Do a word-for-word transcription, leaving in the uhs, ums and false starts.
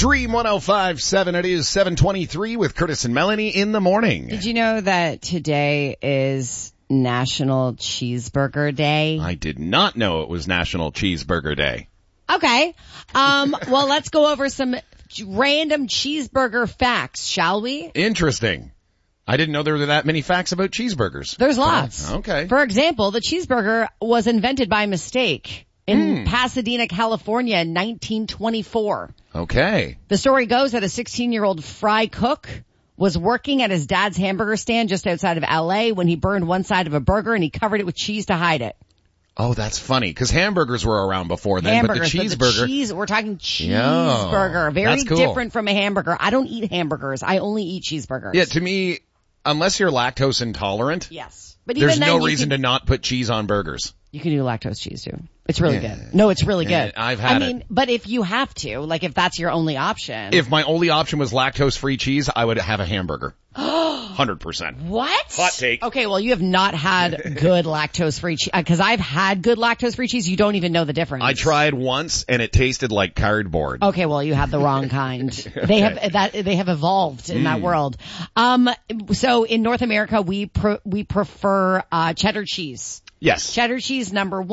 Dream one oh five point seven. It is seven twenty-three with Curtis and Melanie in the morning. Did you know that today is National Cheeseburger Day? I did not know it was National Cheeseburger Day. Okay. Um, well, let's go over some random cheeseburger facts, shall we? Interesting. I didn't know there were that many facts about cheeseburgers. There's lots. Oh, okay. For example, the cheeseburger was invented by mistake in Mm. Pasadena, California in nineteen twenty-four. Okay. The story goes that a sixteen-year-old fry cook was working at his dad's hamburger stand just outside of L A when he burned one side of a burger and he covered it with cheese to hide it. Oh, that's funny, because hamburgers were around before then, Hamburgers, but the but cheeseburger... the cheese, we're talking cheeseburger. Yo, Very that's cool. different from a hamburger. I don't eat hamburgers. I only eat cheeseburgers. Yeah, to me, unless you're lactose intolerant, Yes. But there's even no then, reason you to can, not put cheese on burgers. You can do lactose cheese too. It's really Yeah. good. No, it's really Yeah, good. I've had I mean, it. but if you have to, like if that's your only option. If my only option was lactose-free cheese, I would have a hamburger. one hundred percent. What? Hot take. Okay, well, you have not had good lactose-free cheese, because I've had good lactose-free cheese. You don't even know the difference. I tried once and it tasted like cardboard. Okay, well, you had the wrong kind. They have that. They have evolved in Mm. that world. Um, so in North America, we pre- we prefer uh cheddar cheese. Yes. Cheddar cheese number one.